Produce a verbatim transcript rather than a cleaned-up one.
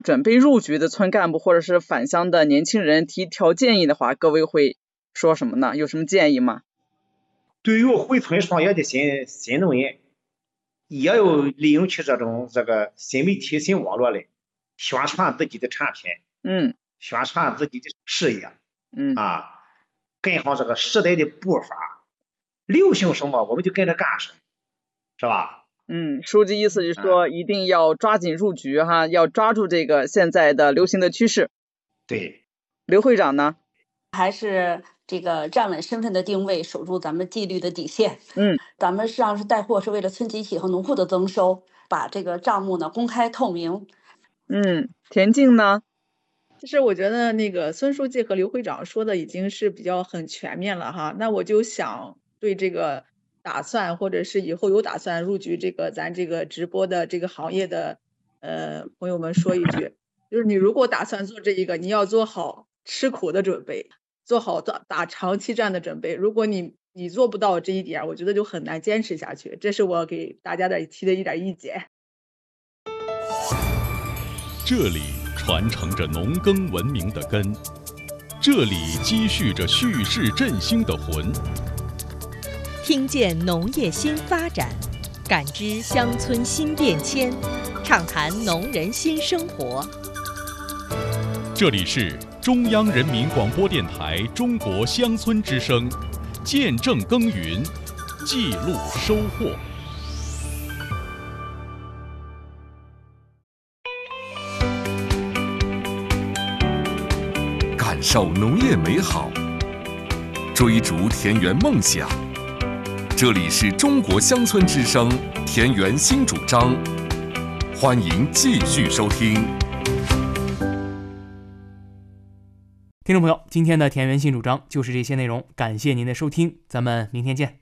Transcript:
准备入局的村干部或者是返乡的年轻人提条建议的话，各位会说什么呢？有什么建议吗？ 对于回村创业的新新农人，也要利用起这种这个新媒体、新网络来宣传自己的产品， 嗯， 宣传自己的事业， 嗯啊，跟上这个时代的步伐，流行什么我们就跟着干什么，是吧？ 嗯，书记意思是说，一定要抓紧入局哈，要抓住这个现在的流行的趋势。 对， 刘会长呢？ 还是这个站稳身份的定位，守住咱们纪律的底线。 嗯， 咱们实际上是带货，是为了村集体和农户的增收，把这个账目呢公开透明。 嗯，田径呢？ 其实我觉得那个孙书记和刘会长说的已经是比较很全面了哈，那我就想对这个打算或者是以后有打算入局这个咱这个直播的这个行业的呃朋友们说一句，就是你如果打算做这一个，你要做好吃苦的准备，做好打打长期战的准备。如果你你做不到这一点，我觉得就很难坚持下去。这是我给大家的提的一点意见。 这里传承着农耕文明的根，这里积蓄着蓄势振兴的魂。 听见农业新发展，感知乡村新变迁，畅谈农人新生活。 这里是中央人民广播电台中国乡村之声，见证耕耘，记录收获。 感受农业美好，追逐田园梦想。这里是中国乡村之声田园新主张，欢迎继续收听。 听众朋友，今天的田园新主张就是这些内容，感谢您的收听，咱们明天见。